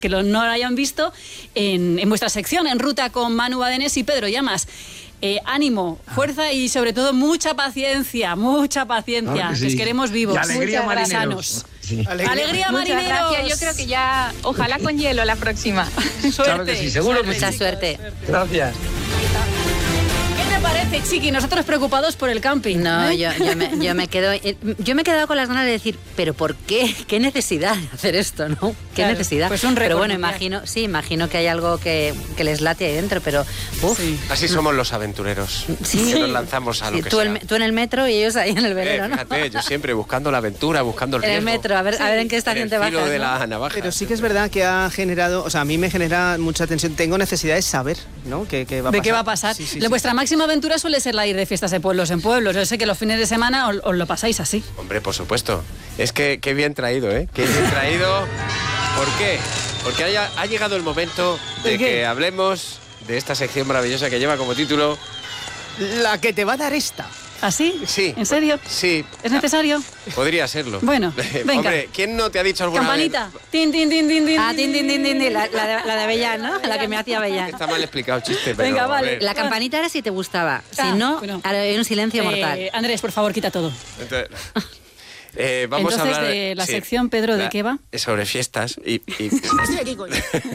que no lo hayan visto en vuestra sección, En Ruta con Manu Badenés y Pedro Llamas. Ánimo, fuerza y sobre todo mucha paciencia, que sí. Les queremos vivos. Y alegría, marineros. Sí. Alegría, marineros. Muchas gracias, yo creo que ya, ojalá con hielo la próxima. Suerte. Claro que sí, seguro que sí. Mucha suerte. Gracias. ¿Qué te parece, Chiqui? Nosotros preocupados por el camping. No, yo me quedo con las ganas de decir, pero ¿por qué? ¿Qué necesidad de hacer esto, no? ¿Qué necesidad? Pues un pero bueno, imagino que hay algo que les late ahí dentro, pero sí. Así somos los aventureros. Sí. Que nos lanzamos a lo que sea. Tú en el metro y ellos ahí en el velero, ¿no? Fíjate, yo siempre buscando la aventura, buscando el riesgo. En el metro, a ver en qué estación te bajas. De la navaja. Pero sí que es verdad que ha generado, o sea, a mí me genera mucha tensión. Tengo necesidad de saber, ¿no? ¿Qué va a pasar? ¿De qué va a pasar? Sí. Vuestra máxima aventura suele ser la de ir de fiestas de pueblos en pueblos. Yo sé que los fines de semana os lo pasáis así. Hombre, por supuesto. Es que qué bien traído, ¿eh? Qué bien traído. ¿Por qué? Porque ha llegado el momento de que hablemos de esta sección maravillosa que lleva como título... La que te va a dar esta. ¿Ah, sí? Sí. ¿En serio? Sí. ¿Es necesario? Podría serlo. Bueno, venga. Hombre, ¿quién no te ha dicho alguna Campanita. vez? Tin, tin, tin, tin, tin. Ah, tin, tin, tin, tin, tin. La de Avellán, ¿no? La que me hacía Avellán. Está mal explicado el chiste, pero... Venga, vale. La campanita era si te gustaba. Si no, bueno. hay un silencio mortal. Andrés, por favor, quita todo. Entonces, vamos a hablar de la sección, Pedro, ¿de qué va? Sobre fiestas y... Estoy aquí, coño.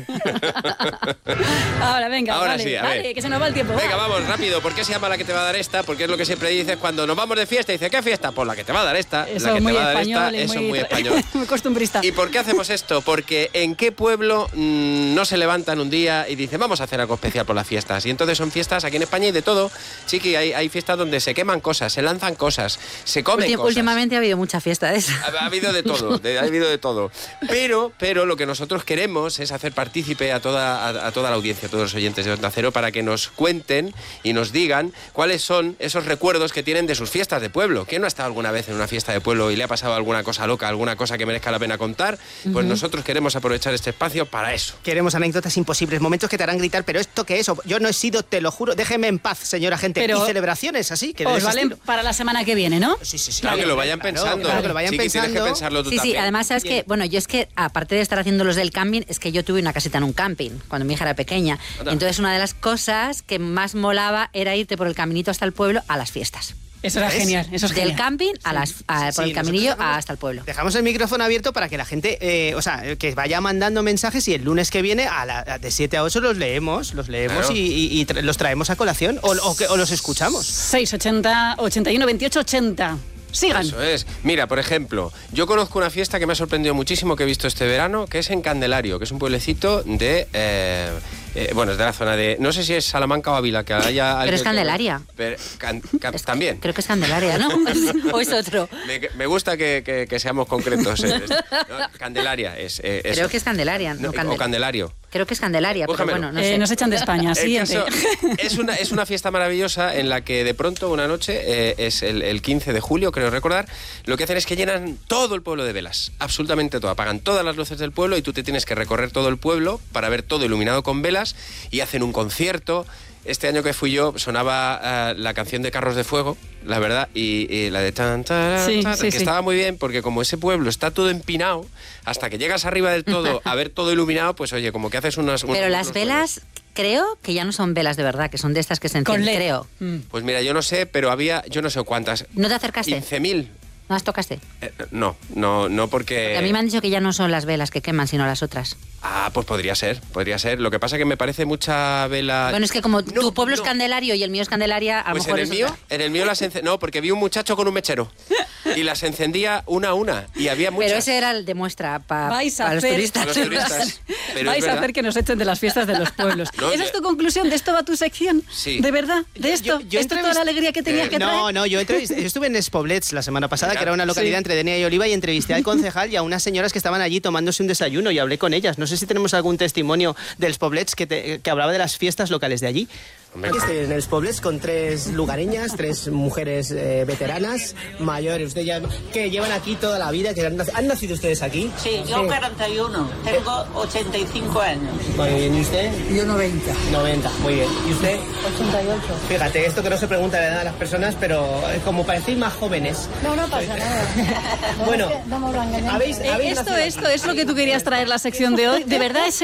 Ahora, venga, Ahora vale, sí, a ver. vale, que se nos va el tiempo. Venga, vamos, rápido. ¿Por qué se llama la que te va a dar esta? Porque es lo que siempre dices cuando nos vamos de fiesta. Dice, ¿qué fiesta? Pues la que te va a dar esta. Eso la que es muy te va a dar español. esta. Eso es muy español. Muy costumbrista. ¿Y por qué hacemos esto? Porque ¿en qué pueblo no se levantan un día y dicen, vamos a hacer algo especial por las fiestas? Y entonces son fiestas aquí en España y de todo. Chiqui, hay fiestas donde se queman cosas, se lanzan cosas, se comen cosas. Últimamente ha habido mucha fiesta de eso. Ha habido de todo, ha habido de todo. Pero lo que nosotros queremos es hacer partícipe a toda la audiencia, a todos los oyentes de Onda Cero, para que nos cuenten y nos digan cuáles son esos recuerdos que tienen de sus fiestas de pueblo. ¿Quién no ha estado alguna vez en una fiesta de pueblo y le ha pasado alguna cosa loca, alguna cosa que merezca la pena contar? Pues nosotros queremos aprovechar este espacio para eso. Queremos anécdotas imposibles, momentos que te harán gritar, pero ¿esto qué es? Yo no he sido, te lo juro, déjeme en paz, señora gente. Pero y celebraciones así, que os valen para la semana que viene, ¿no? Sí. Claro, que lo vayan pensando. Claro, que lo vayan Chiqui, pensando. tienes que pensarlo tú también. Sí, además, ¿sabes qué? Bueno, yo es que, aparte de estar haciendo los del camping, es que yo tuve una casita en un camping, cuando mi hija era pequeña. Anda. Entonces, una de las cosas que más molaba era irte por el caminito hasta el pueblo a las fiestas. Eso era genial, eso es Del genial. camping por el caminillo hasta el pueblo. Dejamos el micrófono abierto para que la gente, que vaya mandando mensajes y el lunes que viene de 7 a 8 los leemos Claro. y los traemos a colación o los escuchamos. 680 81 28 80. Sigan. Eso es. Mira, por ejemplo, yo conozco una fiesta que me ha sorprendido muchísimo que he visto este verano, que es en Candelario, que es un pueblecito de... bueno, es de la zona de... No sé si es Salamanca o Ávila, que haya... Pero es Candelaria. Pero, también. Creo que es Candelaria, ¿no? ¿O es otro? Me gusta que seamos concretos. No, Candelaria es... Creo que es Candelaria, no o Candelario. Creo que es Candelaria, pero Búscamelo. bueno, no sé. Nos echan de España. Siguiente. Es una fiesta maravillosa en la que de pronto una noche, es el 15 de julio, creo recordar, lo que hacen es que llenan todo el pueblo de velas, absolutamente todo, apagan todas las luces del pueblo y tú te tienes que recorrer todo el pueblo para ver todo iluminado con velas y hacen un concierto. Este año que fui yo sonaba la canción de Carros de Fuego, la verdad, y la de tan, que estaba muy bien porque como ese pueblo está todo empinado, hasta que llegas arriba del todo a ver todo iluminado, pues oye, como que haces unas... Pero las velas... Creo que ya no son velas de verdad, que son de estas que se encienden, creo. Pues mira, yo no sé, pero había, yo no sé cuántas. ¿No te acercaste? 15.000. ¿No las tocaste? No porque... A mí me han dicho que ya no son las velas que queman, sino las otras. Ah, pues podría ser. Lo que pasa es que me parece mucha vela... Bueno, es que como tu pueblo es Candelario y el mío es Candelaria, a lo mejor en el mío las encendía... No, porque vi un muchacho con un mechero y las encendía una a una y había muchas. Pero ese era el de muestra para los turistas. Para los turistas. Pero vais a hacer que nos echen de las fiestas de los pueblos. No, ¿Esa es tu conclusión? ¿De esto va tu sección? Sí. ¿De verdad? ¿De esto? ¿Esto es toda la alegría que tenías que traer? No, yo estuve en Espoblets la semana pasada, que era una localidad entre Denia y Oliva, y entrevisté al concejal y a unas señoras que estaban allí tomándose un desayuno y hablé con ellas. No sé si tenemos algún testimonio del Espoblets que hablaba de las fiestas locales de allí. Aquí estoy en el Espoblets con 3 lugareñas, 3 mujeres veteranas, mayores, que llevan aquí toda la vida. Que ¿Han nacido ustedes aquí? Sí, yo 41, tengo 85 años. Muy bien, ¿y usted? Yo 90. 90, muy bien. ¿Y usted? 88. Fíjate, esto que no se pregunta la edad de las personas, pero es como parecéis más jóvenes. No pasa nada. Bueno, no me lo engañéis. ¿habéis nacido Esto es lo que tú querías traer la sección de hoy. ¿De verdad es